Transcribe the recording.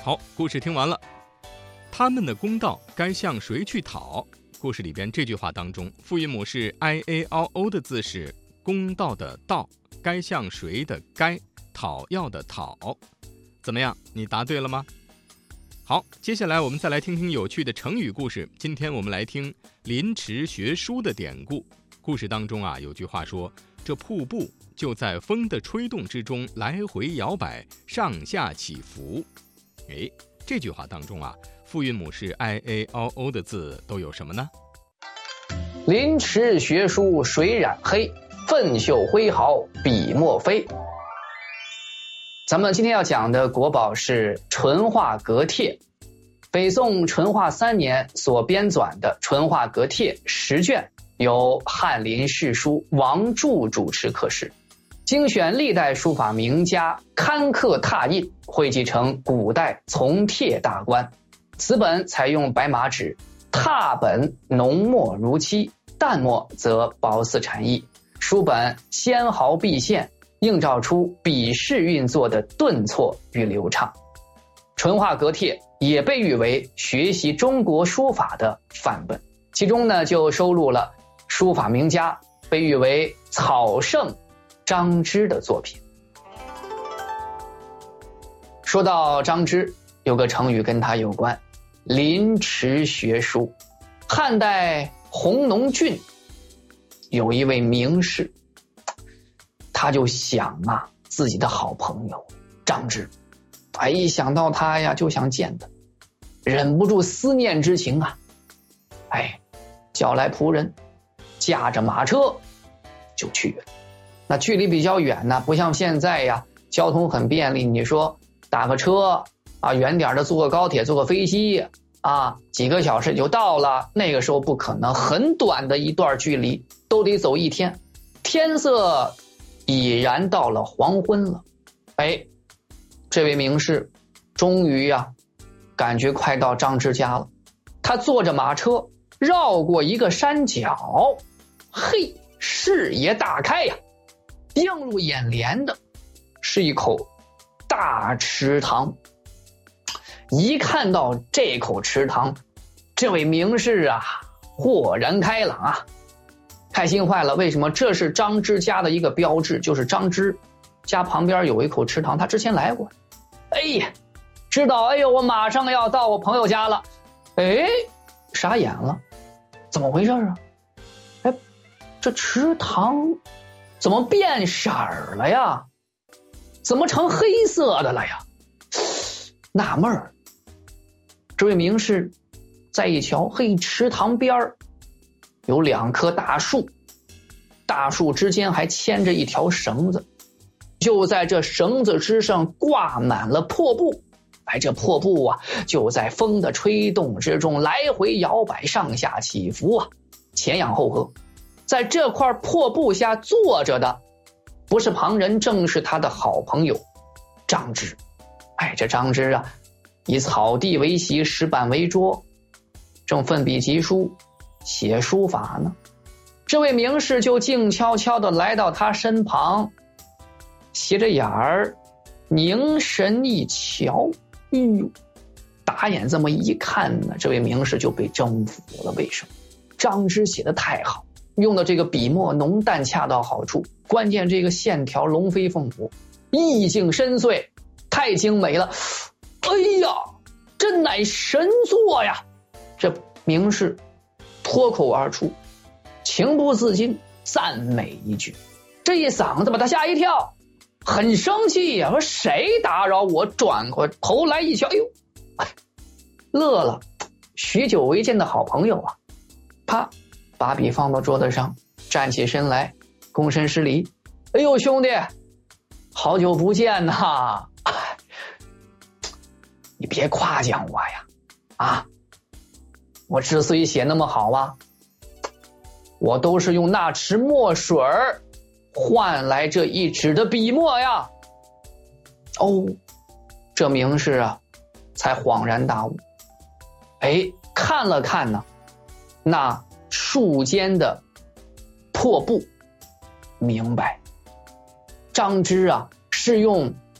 好，故事听完了。他们的公道该向谁去讨？故事里边这句话当中，复韵母是 iao 的字是公道的道，该向谁的该，讨要的讨。怎么样，你答对了吗？好，接下来我们再来听听有趣的成语故事。今天我们来听临池学书的典故。故事当中有句话说，这瀑布就在风的吹动之中来回摇摆，上下起伏。这句话当中复韵母是 iao 的字都有什么呢？ 临池学书水染黑，奋袖挥毫笔墨飞。咱们今天要讲的国宝是淳化阁帖，北宋淳化3年所编纂的淳化阁帖10卷，由翰林侍书王柱主持刻试，精选历代书法名家刊刻拓印，汇集成古代从帖大观。此本采用白马纸，拓本浓墨如漆，淡墨则薄似蝉翼。书本纤毫毕现，映照出笔势运作的顿挫与流畅。淳化阁帖也被誉为学习中国书法的范本，其中呢就收录了书法名家被誉为草圣张芝的作品。说到张芝，有个成语跟他有关，临池学书。汉代弘农郡有一位名士，他就想自己的好朋友张芝，一想到他呀就想见他，忍不住思念之情叫来仆人，驾着马车就去了。那距离比较远呢，不像现在呀交通很便利，你说打个车远点的坐个高铁坐个飞机几个小时就到了，那个时候不可能，很短的一段距离都得走1天。天色已然到了黄昏了，这位名士终于感觉快到张芝家了。他坐着马车绕过一个山脚，视野大开映入眼帘的是一口大池塘。一看到这口池塘，这位名士豁然开朗开心坏了。为什么？这是张芝家的一个标志，就是张芝家旁边有一口池塘，他之前来过。知道我马上要到我朋友家了。傻眼了，怎么回事这池塘怎么变色了呀？怎么成黑色的了呀？纳闷儿。这位名士再一瞧，池塘边有2棵大树，大树之间还牵着一条绳子，就在这绳子之上挂满了破布。这破布就在风的吹动之中来回摇摆，上下起伏前仰后合。在这块破布下坐着的不是旁人，正是他的好朋友张芝。这张芝以草地为席，石板为桌，正奋笔疾书写书法呢。这位名士就静悄悄地来到他身旁，斜着眼儿凝神一瞧，打眼这么一看呢，这位名士就被征服了。为什么？张芝写得太好，用的这个笔墨浓淡恰到好处，关键这个线条龙飞凤舞，意境深邃，太精美了。真乃神作呀！这名士脱口而出，情不自禁赞美一句，这一嗓子把他吓一跳，很生气说谁打扰我？转过头来一瞧，乐了。许久未见的好朋友啪，把笔放到桌子上，站起身来，躬身施礼。兄弟，好久不见呐！你别夸奖我呀！我之所以写那么好我都是用那池墨水换来这一纸的笔墨呀。这名士才恍然大悟。看了看呢，那树间的破布，明白张芝是用